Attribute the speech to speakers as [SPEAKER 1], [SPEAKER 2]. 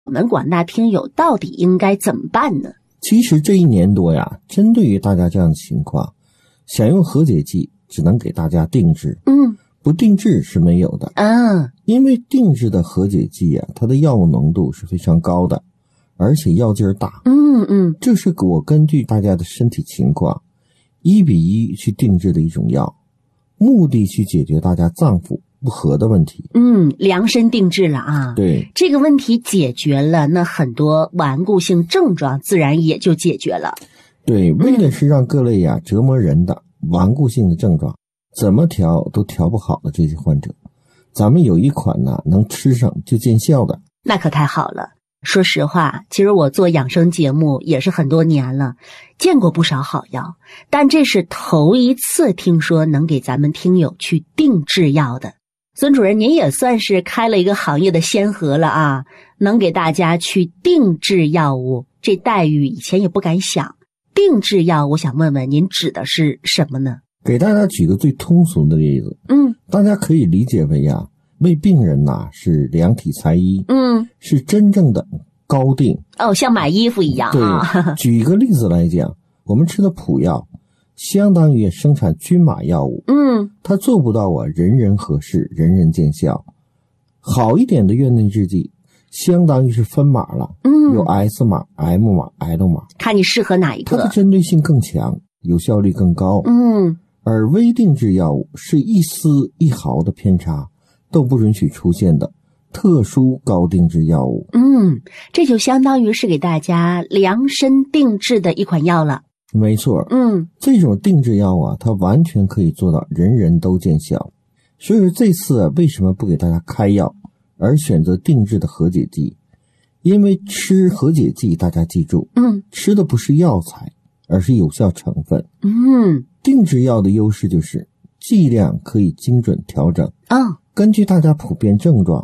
[SPEAKER 1] 我们广大听友到底应该怎么办呢？
[SPEAKER 2] 其实这1年多呀，针对于大家这样的情况，想用和解剂只能给大家定制，不定制是没有的因为定制的和解剂啊，它的药物浓度是非常高的，而且药劲儿大。这是我根据大家的身体情况1比1去定制的一种药，目的去解决大家脏腑不和的问题。
[SPEAKER 1] 量身定制了啊。
[SPEAKER 2] 对，
[SPEAKER 1] 这个问题解决了，那很多顽固性症状自然也就解决了。
[SPEAKER 2] 对，为的是让各类折磨人的顽固性的症状怎么调都调不好的这些患者，咱们有一款能吃上就见效的。
[SPEAKER 1] 那可太好了。说实话，其实我做养生节目也是很多年了，见过不少好药，但这是头一次听说能给咱们听友去定制药的。孙主任，您也算是开了一个行业的先河了啊，能给大家去定制药物，这待遇以前也不敢想。定制药，我想问问您指的是什么呢？
[SPEAKER 2] 给大家举个最通俗的例子，大家可以理解为病人是量体裁衣，是真正的高定
[SPEAKER 1] 像买衣服一样
[SPEAKER 2] 对，举一个例子来讲，我们吃的普药相当于生产均码药物，它做不到人人合适，人人见效。好一点的院内制剂相当于是分码了，有 S 码、M 码、L 码，
[SPEAKER 1] 看你适合哪一个。
[SPEAKER 2] 它的针对性更强，有效率更高。而微定制药物是一丝一毫的偏差都不允许出现的特殊高定制药物。
[SPEAKER 1] 这就相当于是给大家量身定制的一款药了。
[SPEAKER 2] 没错，这种定制药它完全可以做到人人都见效。所以说这次为什么不给大家开药，而选择定制的和解剂？因为吃和解剂，大家记住，吃的不是药材，而是有效成分。定制药的优势就是剂量可以精准调整，根据大家普遍症状